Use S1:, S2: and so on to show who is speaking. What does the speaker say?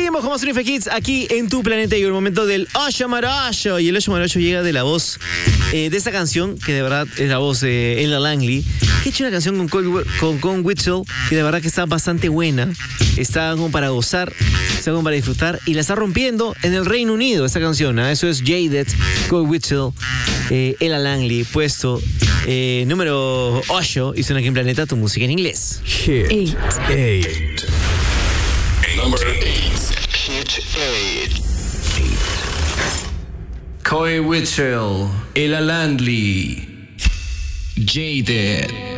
S1: Seguimos como Sonic Kids aquí en tu planeta y el momento del Osho Morocho. Y el Osho Morocho llega de la voz de esta canción, que de verdad es la voz de Ella Langley, que ha hecho una canción con Whittle, que de verdad que está bastante buena. Está como para gozar, está como para disfrutar, y la está rompiendo en el Reino Unido esta canción. Eso es Jaded con Whittle, Ella Langley, puesto número 8, y suena aquí en Planeta tu música en inglés.
S2: Hit 8.
S3: Number 8. Hit 8.
S4: Coy Whittle, Ella Langley,
S3: Jaded.